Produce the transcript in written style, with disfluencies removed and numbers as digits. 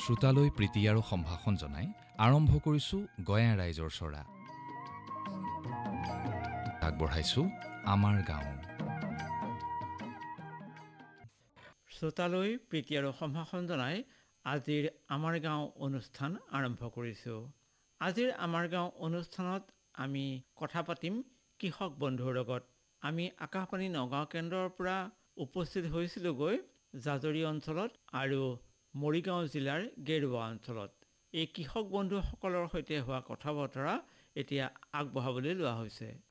শ্ৰোতালৈ প্ৰীতি আৰু সম্ভাষণ জনাই আৰম্ভ কৰিছো গঞা ৰাইজৰ চৰা। আগবঢ়াইছো আমাৰ গাঁও। শ্ৰোতালৈ প্ৰীতি আৰু সম্ভাষণ জনাই আজিৰ আমাৰ গাঁও অনুষ্ঠান আৰম্ভ কৰিছোঁ। আজিৰ আমাৰ গাঁও অনুষ্ঠানত আমি কথা পাতিম কৃষক বন্ধুৰ লগত। আমি আকাশবাণী নগাঁও কেন্দ্ৰৰ পৰা উপস্থিত হৈছিলোঁগৈ জাজৰি অঞ্চলত আৰু মৰিগাঁও জিলাৰ গেৰুৱা অঞ্চলত। এই কৃষক বন্ধুসকলৰ সৈতে হোৱা কথা বতৰা এতিয়া আগবঢ়াবলৈ লোৱা হৈছে।